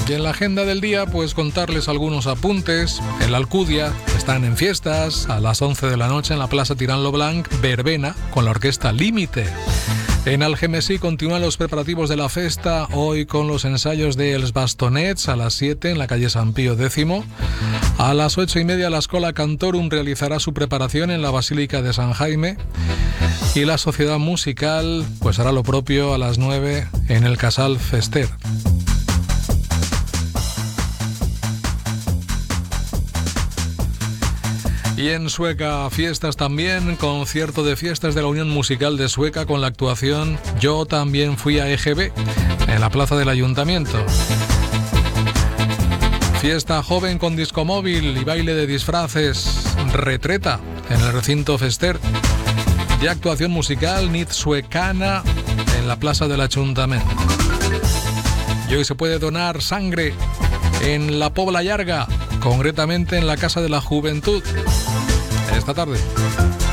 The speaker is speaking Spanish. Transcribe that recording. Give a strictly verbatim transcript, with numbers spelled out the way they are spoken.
Y en la agenda del día, pues contarles algunos apuntes. En la Alcudia están en fiestas a las once de la noche en la Plaza Tirán lo Blanc, verbena con la orquesta Límite. En Algemesí continúan los preparativos de la festa, hoy con los ensayos de Els Bastonets a las siete en la calle San Pío X. A las ocho y media la Escola Cantorum realizará su preparación en la Basílica de San Jaime. Y la Sociedad Musical pues hará lo propio a las nueve en el Casal Fester. Y en Sueca, fiestas también, concierto de fiestas de la Unión Musical de Sueca con la actuación Yo también fui a E G B en la plaza del Ayuntamiento. Fiesta joven con disco móvil y baile de disfraces, retreta en el recinto Fester. Y actuación musical Nit Suecana en la plaza del Ayuntamiento. Y hoy se puede donar sangre en la Pobla Llarga, concretamente en la Casa de la Juventud, esta tarde.